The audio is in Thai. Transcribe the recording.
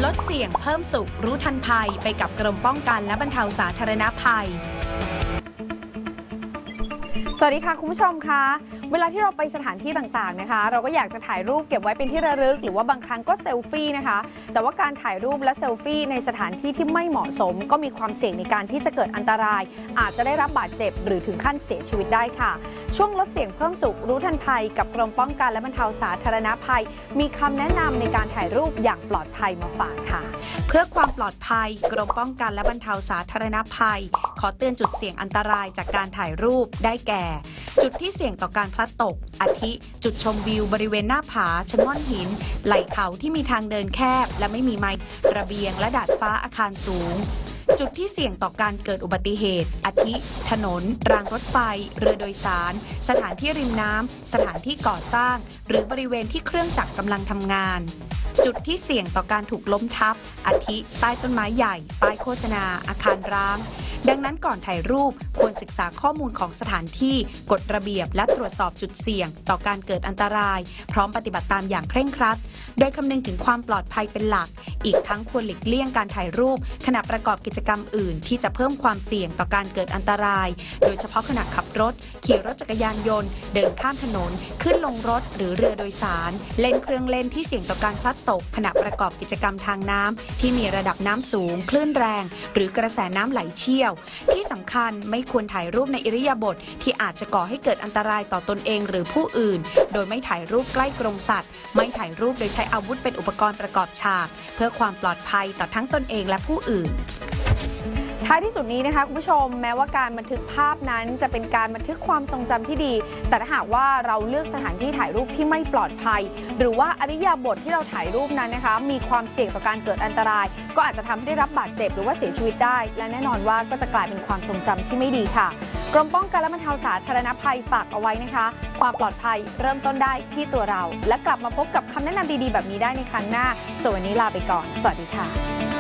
ลดเสี่ยงเพิ่มสุขรู้ทันภัยไปกับกรมป้องกันและบรรเทาสาธารณภัยสวัสดีค่ะคุณผู้ชมคะเวลาที่เราไปสถานที่ต่างๆนะคะเราก็อยากจะถ่ายรูปเก็บไว้เป็นที่ระลึกหรือว่าบางครั้งก็เซลฟี่นะคะแต่ว่าการถ่ายรูปและเซลฟี่ในสถานที่ที่ไม่เหมาะสมก็มีความเสี่ยงในการที่จะเกิดอันตรายอาจจะได้รับบาดเจ็บหรือถึงขั้นเสียชีวิตได้ค่ะช่วงลดเสี่ยงเพิ่มสุขรู้ทันภัยกับกรมป้องกันและบรรเทาสาธารณภัยมีคำแนะนำในการถ่ายรูปอย่างปลอดภัยมาฝากค่ะเพื่อความปลอดภัยกรมป้องกันและบรรเทาสาธารณภัยขอเตือนจุดเสี่ยงอันตรายจากการถ่ายรูปได้แก่จุดที่เสี่ยงต่อการพลัดตกอาทิจุดชมวิวบริเวณหน้าผาชะง่อนหินไหล่เขาที่มีทางเดินแคบและไม่มีไม้ระเบียงและดาดฟ้าอาคารสูงจุดที่เสี่ยงต่อการเกิดอุบัติเหตุอาทิถนนรางรถไฟเรือโดยสารสถานที่ริมน้ำสถานที่ก่อสร้างหรือบริเวณที่เครื่องจักรกำลังทำงานจุดที่เสี่ยงต่อการถูกล้มทับอาทิใต้ต้นไม้ใหญ่ป้ายโฆษณาอาคารร้างดังนั้นก่อนถ่ายรูปควรศึกษาข้อมูลของสถานที่กฎระเบียบและตรวจสอบจุดเสี่ยงต่อการเกิดอันตรายพร้อมปฏิบัติตามอย่างเคร่งครัดโดยคำนึงถึงความปลอดภัยเป็นหลักอีกทั้งควรหลีกเลี่ยงการถ่ายรูปขณะประกอบกิจกรรมอื่นที่จะเพิ่มความเสี่ยงต่อการเกิดอันตรายโดยเฉพาะขณะขับรถขี่รถจักรยานยนต์เดินข้ามถนนขึ้นลงรถหรือเรือโดยสารเล่นเครื่องเล่นที่เสี่ยงต่อการพลัดตกขณะประกอบกิจกรรมทางน้ำที่มีระดับน้ำสูงคลื่นแรงหรือกระแสน้ำไหลเชี่ยวที่สำคัญไม่ควรถ่ายรูปในอิริยาบถที่อาจจะก่อให้เกิดอันตรายต่อตนเองหรือผู้อื่นโดยไม่ถ่ายรูปใกล้กรงสัตว์ไม่ถ่ายรูปโดยใช้อาวุธเป็นอุปกรณ์ประกอบฉากเพื่อความปลอดภัยต่อทั้งตนเองและผู้อื่นท้ายที่สุดนี้นะคะคุณผู้ชมแม้ว่าการบันทึกภาพนั้นจะเป็นการบันทึกความทรงจำที่ดีแต่ถ้าหากว่าเราเลือกสถานที่ถ่ายรูปที่ไม่ปลอดภัยหรือว่าอิริยาบถที่เราถ่ายรูปนั้นนะคะมีความเสี่ยงต่อการเกิดอันตรายก็อาจจะทำให้ได้รับบาดเจ็บหรือว่าเสียชีวิตได้และแน่นอนว่าก็จะกลายเป็นความทรงจำที่ไม่ดีค่ะกรมป้องกันและบรรเทาสาธารณภัยฝากเอาไว้นะคะความปลอดภัยเริ่มต้นได้ที่ตัวเราและกลับมาพบกับคำแนะนำดีๆแบบนี้ได้ในครั้งหน้าส่วนวันนี้ลาไปก่อนสวัสดีค่ะ